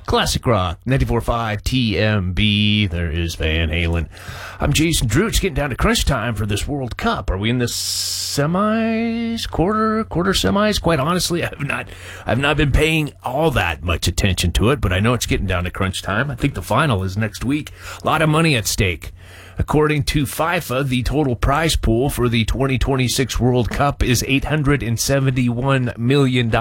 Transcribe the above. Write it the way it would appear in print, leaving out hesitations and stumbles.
Classic Rock, 94.5 TMB. There is Van Halen. I'm Jason Drew. It's getting down to crunch time for this World Cup. Are we in the semis, quarter semis? Quite honestly, I've not been paying all that much attention to it, but I know it's getting down to crunch time. I think the final is next week. A lot of money at stake. According to FIFA, the total prize pool for the 2026 World Cup is $871 million.